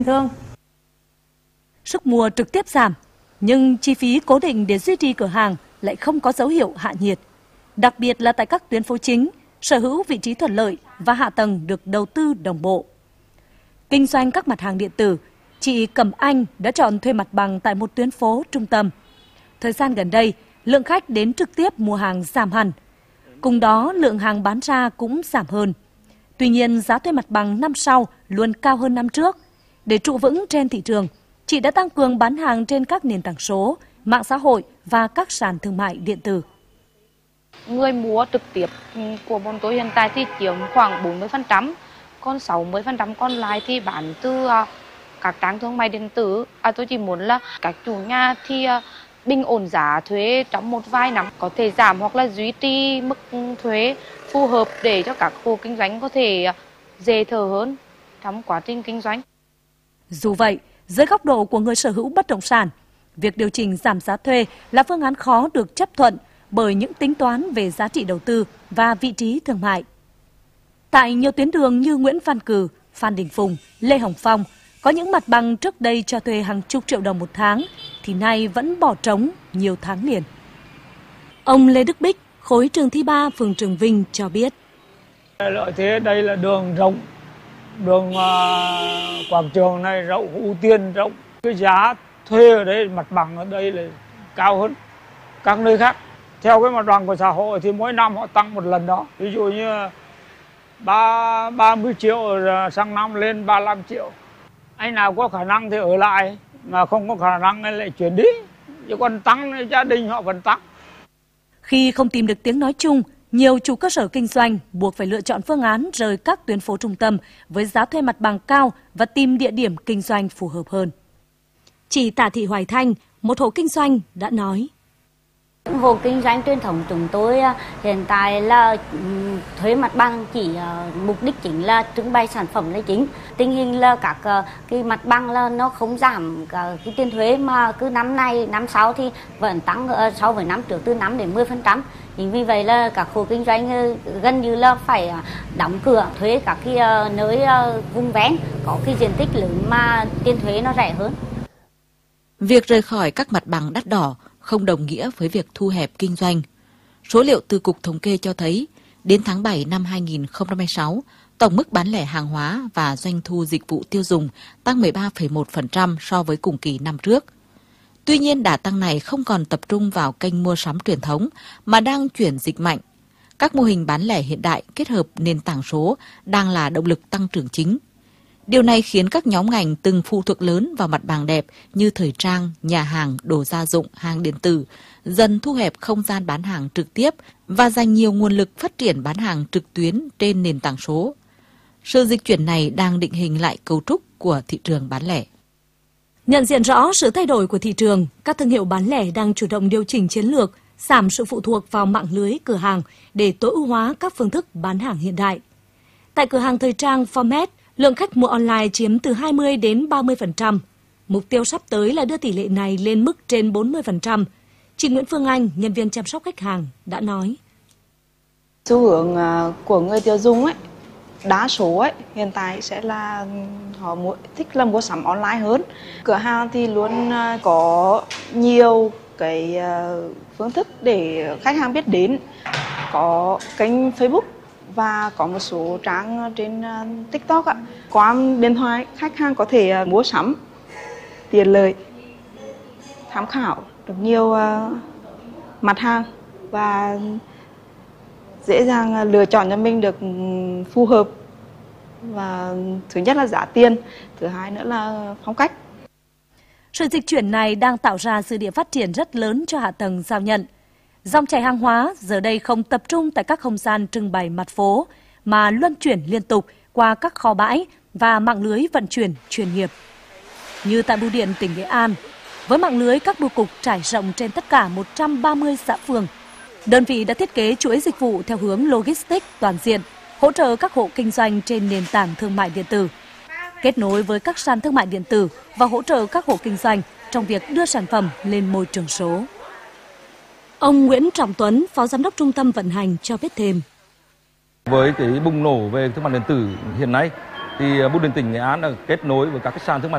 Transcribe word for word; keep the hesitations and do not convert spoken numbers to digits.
Thương. Sức mua trực tiếp giảm, nhưng chi phí cố định để duy trì cửa hàng lại không có dấu hiệu hạ nhiệt. Đặc biệt là tại các tuyến phố chính, sở hữu vị trí thuận lợi và hạ tầng được đầu tư đồng bộ. Kinh doanh các mặt hàng điện tử, chị Cẩm Anh đã chọn thuê mặt bằng tại một tuyến phố trung tâm. Thời gian gần đây, lượng khách đến trực tiếp mua hàng giảm hẳn. Cùng đó, lượng hàng bán ra cũng giảm hơn. Tuy nhiên, giá thuê mặt bằng năm sau luôn cao hơn năm trước. Để trụ vững trên thị trường, chị đã tăng cường bán hàng trên các nền tảng số, mạng xã hội và các sàn thương mại điện tử. Người mua trực tiếp của bọn tôi hiện tại thì chiếm khoảng bốn mươi phần trăm, còn sáu mươi phần trăm còn lại thì bán từ các trang thương mại điện tử. À, tôi chỉ muốn là các chủ nhà thì bình ổn giá thuế trong một vài năm, có thể giảm hoặc là duy trì mức thuế phù hợp để cho các hộ kinh doanh có thể dễ thở hơn trong quá trình kinh doanh. Dù vậy, dưới góc độ của người sở hữu bất động sản, việc điều chỉnh giảm giá thuê là phương án khó được chấp thuận bởi những tính toán về giá trị đầu tư và vị trí thương mại. Tại nhiều tuyến đường như Nguyễn Văn Cừ, Phan Đình Phùng, Lê Hồng Phong, có những mặt bằng trước đây cho thuê hàng chục triệu đồng một tháng, thì nay vẫn bỏ trống nhiều tháng liền. Ông Lê Đức Bích, khối trường Thi ba, phường Trường Vinh cho biết. Lợi thế đây là đường rộng, đường uh, quảng trường này rộng, ưu tiên rộng. Cái giá thuê ở đây, mặt bằng ở đây là cao hơn các nơi khác. Theo cái mặt bằng của xã hội thì mỗi năm họ tăng một lần đó. Ví dụ như ba mươi triệu sang năm lên ba mươi lăm triệu. Anh nào có khả năng thì ở lại, mà không có khả năng thì lại chuyển đi. Chứ còn tăng, gia đình họ vẫn tăng. Khi không tìm được tiếng nói chung, nhiều chủ cơ sở kinh doanh buộc phải lựa chọn phương án rời các tuyến phố trung tâm với giá thuê mặt bằng cao và tìm địa điểm kinh doanh phù hợp hơn. Chị Tạ Thị Hoài Thanh, một hộ kinh doanh đã nói. Hộ kinh doanh truyền thống chúng tôi hiện tại là thuê mặt bằng chỉ mục đích chính là trưng bày sản phẩm là chính. Tình hình là các cái mặt bằng là nó không giảm cái tiền thuế mà cứ năm nay, năm sau thì vẫn tăng so với năm trước từ năm đến mười phần trăm. Chính vì vậy là các hộ kinh doanh gần như là phải đóng cửa thuê các cái nơi vùng ven có cái diện tích lớn mà tiền thuế nó rẻ hơn. Việc rời khỏi các mặt bằng đắt đỏ không đồng nghĩa với việc thu hẹp kinh doanh. Số liệu từ Cục Thống kê cho thấy, đến tháng bảy năm hai nghìn không trăm hai mươi sáu, tổng mức bán lẻ hàng hóa và doanh thu dịch vụ tiêu dùng tăng mười ba phẩy một phần trăm so với cùng kỳ năm trước. Tuy nhiên, đà tăng này không còn tập trung vào kênh mua sắm truyền thống mà đang chuyển dịch mạnh. Các mô hình bán lẻ hiện đại kết hợp nền tảng số đang là động lực tăng trưởng chính. Điều này khiến các nhóm ngành từng phụ thuộc lớn vào mặt bằng đẹp như thời trang, nhà hàng, đồ gia dụng, hàng điện tử dần thu hẹp không gian bán hàng trực tiếp và dành nhiều nguồn lực phát triển bán hàng trực tuyến trên nền tảng số. Sự dịch chuyển này đang định hình lại cấu trúc của thị trường bán lẻ. Nhận diện rõ sự thay đổi của thị trường, các thương hiệu bán lẻ đang chủ động điều chỉnh chiến lược, giảm sự phụ thuộc vào mạng lưới cửa hàng để tối ưu hóa các phương thức bán hàng hiện đại. Tại cửa hàng thời trang Format, lượng khách mua online chiếm từ hai mươi đến ba mươi phần trăm. Mục tiêu sắp tới là đưa tỷ lệ này lên mức trên bốn mươi phần trăm. Chị Nguyễn Phương Anh, nhân viên chăm sóc khách hàng, đã nói. Xu hướng của người tiêu dùng ấy, đa số ấy, hiện tại sẽ là họ mua, thích là mua sắm online hơn. Cửa hàng thì luôn có nhiều cái phương thức để khách hàng biết đến. Có kênh Facebook và có một số trang trên TikTok ạ. Qua điện thoại, khách hàng có thể mua sắm tiện lợi, tham khảo được nhiều mặt hàng và dễ dàng lựa chọn cho mình được phù hợp. Và thứ nhất là giá tiền, thứ hai nữa là phong cách. Sự dịch chuyển này đang tạo ra dư địa phát triển rất lớn cho hạ tầng giao nhận. Dòng chảy hàng hóa giờ đây không tập trung tại các không gian trưng bày mặt phố, mà luân chuyển liên tục qua các kho bãi và mạng lưới vận chuyển chuyên nghiệp. Như tại Bưu điện tỉnh Nghệ An, với mạng lưới các bưu cục trải rộng trên tất cả một trăm ba mươi xã phường, đơn vị đã thiết kế chuỗi dịch vụ theo hướng logistics toàn diện, hỗ trợ các hộ kinh doanh trên nền tảng thương mại điện tử, kết nối với các sàn thương mại điện tử và hỗ trợ các hộ kinh doanh trong việc đưa sản phẩm lên môi trường số. Ông Nguyễn Trọng Tuấn, Phó Giám đốc Trung tâm Vận hành cho biết thêm. Với cái bùng nổ về thương mại điện tử hiện nay, thì Bưu điện tỉnh Nghệ An đã kết nối với các sàn thương mại